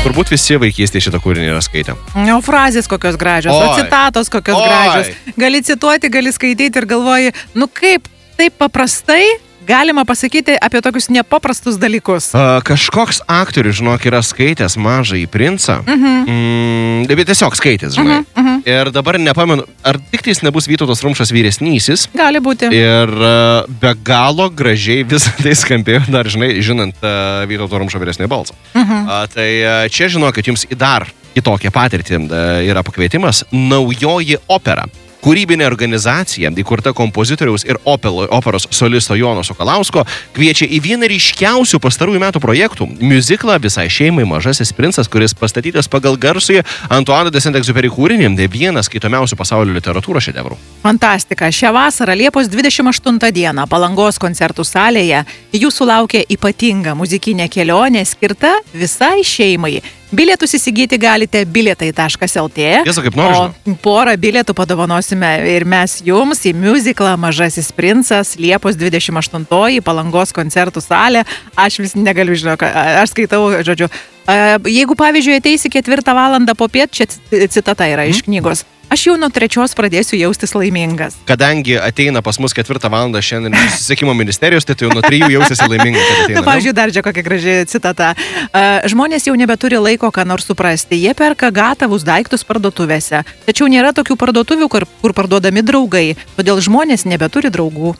Turbūt visi vaikystėje šitą kūrinį yra skaitę. O frazės kokios gražios, o citatos kokios gražios. Gali cituoti, gali skaityti ir galvoji, nu kaip taip paprastai galima pasakyti apie tokius nepaprastus dalykus. Kažkoks aktorius, žinok, yra skaitęs Mažąjį princą. Bet tiesiog skaitęs, žinai. Ir dabar nepamenu, ar tik tais nebus Vytautas Rumšas vyresnysis. Gali būti. Ir be galo gražiai visą tai skambėjo, dar, žinai, žinant Vytauto Rumšo vyresnį balsą. Tai čia, žinokit, jums į dar kitokią patirtį yra pakvietimas Naujoji opera. Kūrybinė organizacija, įkurta kompozitoriaus ir operos solisto Jono Sokalausko, kviečia į vieną ryškiausių pastarųjų metų projektų – miuziklą visai šeimai Mažasis princas, kuris pastatytas pagal garsųjį Antoine de Saint-Exupéry kūrinį, vienas skaitomiausių pasaulio literatūros šedevrų. Fantastika. Šią vasarą Liepos 28 dieną Palangos koncertų salėje jūsų laukia ypatinga muzikinė kelionė skirta visai šeimai. Bilietus įsigyti galite bilietai.lt. Jėza, kaip nori, žinau. Porą bilietų padovanosime ir mes jums į miuziklą Mažasis princas, Liepos 28 Palangos koncertų salė. Aš vis negaliu, žinok, aš skaitau, žodžiu. Jeigu, pavyzdžiui, ateisi 4 valandą popiet, čia citata yra iš knygos. Aš jau nuo 3 pradėsiu jaustis laimingas. Kadangi ateina pas mus 4 valandą šiandien iš Susisiekimo ministerijos, tai jau nuo 3 jausiasi laimingas, kad ateina. Pavyzdžiui, dar čia kokia graži citata. Žmonės jau nebeturi laiko, ką nors suprasti. Jie perka gatavus daiktus parduotuvėse. Tačiau nėra tokių parduotuvių, kur parduodami draugai. Todėl žmonės nebeturi draugų.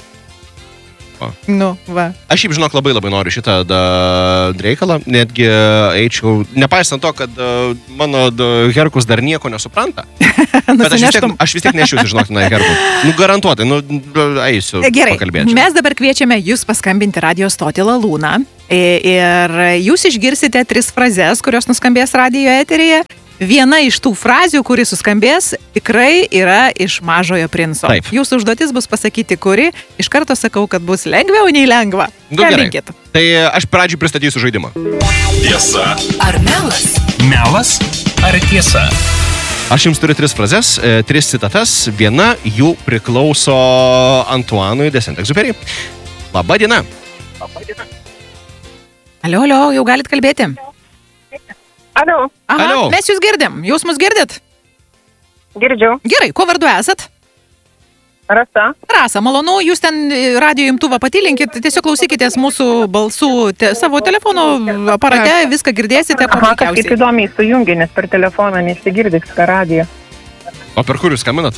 Nu, va. Aš šiaip, žinok, labai noriu šitą reikalą, netgi eičiau, nepaisant to, kad mano Herkus dar nieko nesupranta, bet aš vis tiek nešiausi, žinok, na Herkus. Nu, garantuotai, eisiu pakalbėti. Mes dabar kviečiame jūs paskambinti radio stotį Lalūną ir jūs išgirsite 3 frazes, kurios nuskambės radio eteryje. Viena iš tų frazių, kuri suskambės, tikrai yra iš Mažojo princo. Taip. Jūsų užduotis bus pasakyti, kuri. Iš karto sakau, kad bus lengviau nei lengva. Gerai. Tai aš pradžiai pristatysiu žaidimą. Tiesa ar melas? Melas ar tiesa? Aš jums turiu 3 frazes, 3 citatas. Viena jų priklauso Antoinui de Saint-Exupéry. Labą dieną. Alio, jau galit kalbėti. Alio. Aha, Alio. Mes jūs girdim. Jūs mus girdit? Girdžiu. Gerai, kuo vardu esat? Rasa. Rasa, malonu, jūs ten radio imtuvą patilinkit, tiesiog klausykitės mūsų balsų savo telefono aparate, viską girdėsite. Aha, kažkaip įdomiai sujungi, nes per telefoną nesigirdys per radiją. O per kur jūs skambinat?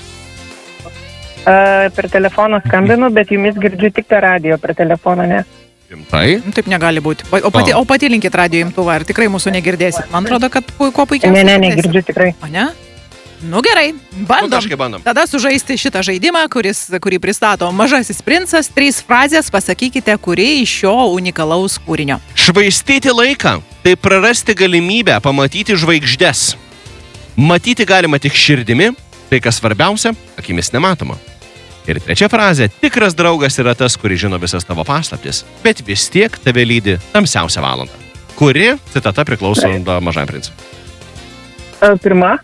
Per telefoną skambinu, bet jumis girdžiu tik per radiją, per telefoną ne. Rimtai? Taip negali būti. O patilinkit radio imtuvą, ar tikrai mūsų negirdėsit? Man atrodo, kad kuo puikiausiai. Ne, negirdžiu tikrai. O ne? Nu gerai, bandom. Tada sužaisti šitą žaidimą, kurį pristato Mažasis princas. 3 frazės, pasakykite, kuri iš šio unikalaus kūrinio. Švaistyti laiką, tai prarasti galimybę pamatyti žvaigždes. Matyti galima tik širdimi, tai kas svarbiausia, akimis nematoma. Ir 3 frazė, tikras draugas yra tas, kuris žino visas tavo paslaptis, bet vis tiek tave lydi tamsiausią valandą. Kuri citata priklauso Mažajam princui? Pirma.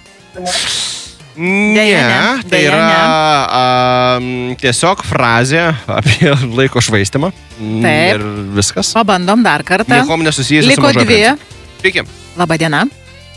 Ne, tai yra tiesiog frazė apie laiko švaistimą. Taip. Ir viskas. Pabandom dar kartą. Niekom nesusijusi su Liko Mažojo 2. princu. Sveiki. Labą dieną.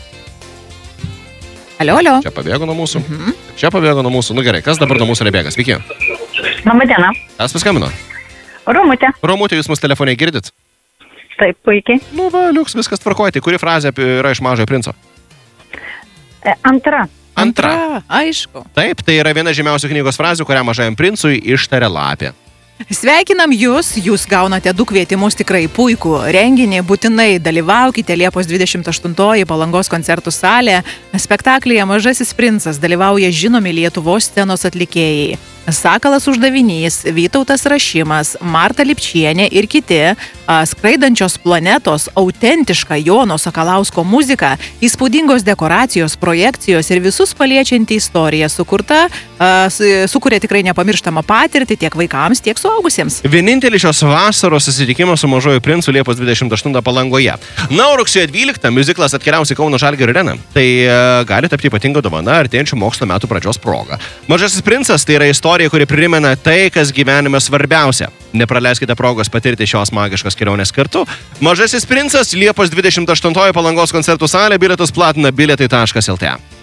Alio. Čia pabėgo nuo mūsų. Čia pabėgo nuo mūsų. Nu gerai, kas dabar nuo mūsų nebėga? Sveiki. Labą dieną. Kas paskambino? Romutė. Romutė, jūs mūsų telefone girdit? Taip, puikiai. Nu va, liuks, viskas tvarkoja. Tai kuri frazė yra iš Mažojo princo? Antra. Aišku. Taip, tai yra viena žymiausių knygos frazių, kurią Mažajam princui ištarė lapė. Sveikinam jūs gaunate 2 kvietimus tikrai puikų renginį, būtinai dalyvaukite Liepos 28 Palangos koncertų salė. Spektaklyje Mažasis princas dalyvauja žinomi Lietuvos scenos atlikėjai. Sakalas Uždavinys, Vytautas Rašimas, Marta Lipčienė ir kiti. Skraidančios planetos, autentiška Jono Sakalausko muzika, įspūdingos dekoracijos, projekcijos ir visus paliečianti istorija sukuria tikrai nepamirštamą patirtį tiek vaikams, tiek suaugusiems. Vienintelis šios vasaros susitikimas su Mažoju princu Liepos 28 Palangoje. Na, o rugsėjo 12 miuziklas atkeliaus į Kauno Žalgirio areną. Tai gali tapti ypatinga dovana artėjančių mokslo metų pradžios proga. Mažasis princas tai yra istorija, kuri primena tai, kas gyvenime svarbiausia. Nepraleiskite progos patirti šios magiškos kelionės kartu. Mažasis princas Liepos 28 Palangos koncertų salė, bilietus platina bilietai.lt.